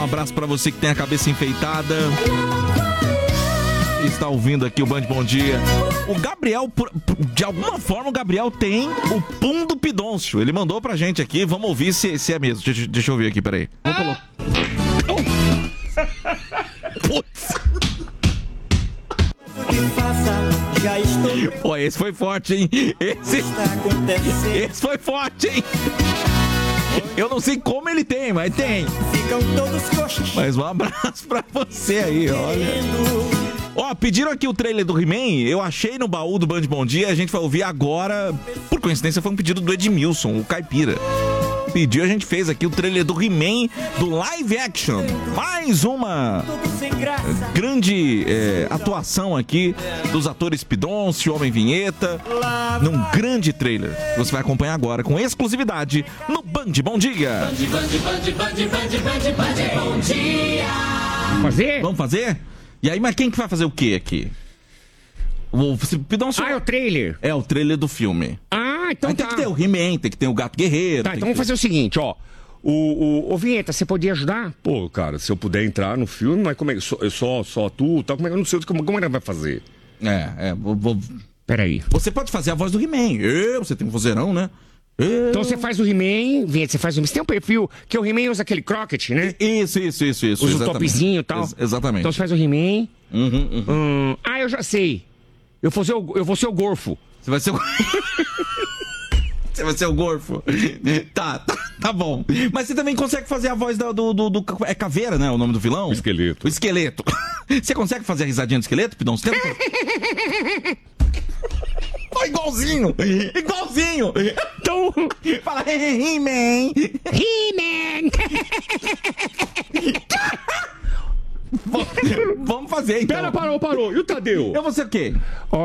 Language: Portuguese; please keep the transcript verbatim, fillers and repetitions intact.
Um abraço pra você que tem a cabeça enfeitada. Está ouvindo aqui o Band Bom Dia. O Gabriel, de alguma forma, o Gabriel tem o pum do Pidoncio. Ele mandou pra gente aqui, vamos ouvir se, se é mesmo. Deixa, deixa eu ver aqui, peraí. Vou colocar. Putz. Pô, esse foi forte, hein? Esse, esse foi forte, hein? Eu não sei como ele tem, mas tem. Mas um abraço pra você aí, olha. Ó, oh, pediram aqui o trailer do He-Man, eu achei no baú do Band Bom Dia, a gente vai ouvir agora. Por coincidência, foi um pedido do Edmilson, o Caipira. Pediu, a gente fez aqui o trailer do He-Man, do live action. Mais uma grande é, atuação aqui dos atores Pidoncio, Homem Vinheta, num grande trailer. Você vai acompanhar agora com exclusividade no Band Bom Dia. Band, Band, Band, Band, Band, Band, Band, Bom Dia. Fazer? Vamos fazer? E aí, mas quem que vai fazer o quê aqui? O Pidoncio... Ah, é o trailer? É, o trailer do filme. Ah, então aí tá. Tem que ter o He-Man, tem que ter o Gato Guerreiro. Tá, então vamos fazer o seguinte, ó. O, o, o Vinheta, você podia ajudar? Pô, cara, se eu puder entrar no filme, mas como é que... Só, eu só, só tu, tal, como é que eu não sei como, como é que vai fazer? É, é, vou... vou... Peraí. Você pode fazer a voz do He-Man. Eu, você tem um vozeirão, né? Eu... Então você faz o He-Man, Vinheta, você faz o He-Man. Você tem um perfil que o He-Man usa aquele croquet, né? Isso, isso, isso, isso. Usa o topzinho e tal. Ex exatamente. Então você faz o He-Man. Uhum, uhum. Hum, ah, eu já sei. Eu vou ser o, eu vou ser o Gorfo. Você vai ser o... Você vai ser o Gorfo. Tá, tá, tá bom. Mas você também consegue fazer a voz do, do, do, do... É Caveira, né? O nome do vilão? O esqueleto. O esqueleto. Você consegue fazer a risadinha do esqueleto, Pidão? Você tem... Oh, igualzinho! Igualzinho! Então... Fala, He-Man! He-Man! Vamos fazer, então. Pera, parou, parou. E o Tadeu? Eu vou ser o quê?